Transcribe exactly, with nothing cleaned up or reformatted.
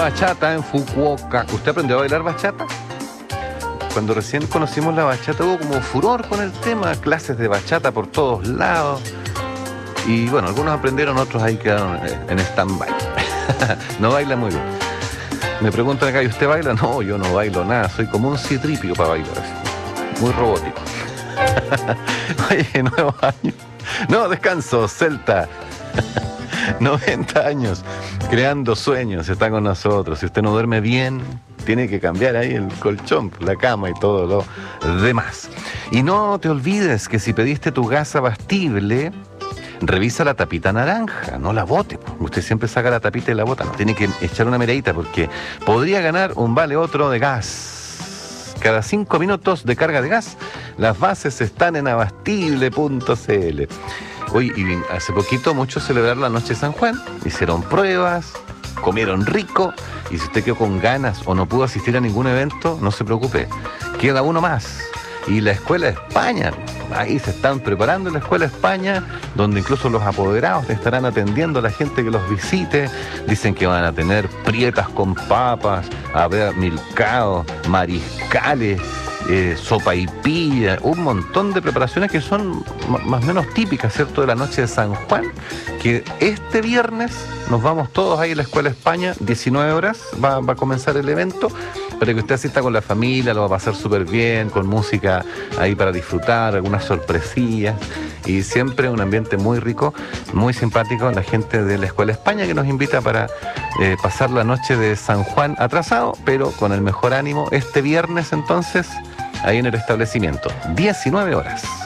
bachata en Fukuoka. ¿Usted aprendió a bailar bachata? Cuando recién conocimos la bachata hubo como furor con el tema, clases de bachata por todos lados. Y bueno, algunos aprendieron, otros ahí quedaron en stand-by. No baila muy bien. Me preguntan acá, ¿y usted baila? No, yo no bailo nada, soy como un citripio para bailar así. Muy robótico. Oye, nuevo año. No, descanso, Celta. noventa años, creando sueños, está con nosotros. Si usted no duerme bien, tiene que cambiar ahí el colchón, la cama y todo lo demás. Y no te olvides que si pediste tu gas abastible, revisa la tapita naranja, no la bote. Usted siempre saca la tapita y la bota, no, tiene que echar una miradita porque podría ganar un vale otro de gas. Cada cinco minutos de carga de gas, las bases están en abastible punto c l. Hoy, y hace poquito muchos celebraron la noche de San Juan, hicieron pruebas, comieron rico, y si usted quedó con ganas o no pudo asistir a ningún evento, no se preocupe, queda uno más. Y la Escuela España, ahí se están preparando en la Escuela España, donde incluso los apoderados estarán atendiendo a la gente que los visite. Dicen que van a tener prietas con papas, a ver milcao, mariscales, Eh, sopa y pilla, un montón de preparaciones que son m- más o menos típicas, ¿cierto?, de la noche de San Juan, que este viernes nos vamos todos ahí a la Escuela España, diecinueve horas va, va a comenzar el evento, para que usted asista con la familia, lo va a pasar súper bien, con música ahí para disfrutar, algunas sorpresillas, y siempre un ambiente muy rico, muy simpático, la gente de la Escuela España que nos invita para eh, pasar la noche de San Juan atrasado, pero con el mejor ánimo, este viernes entonces, ahí en el establecimiento, diecinueve horas.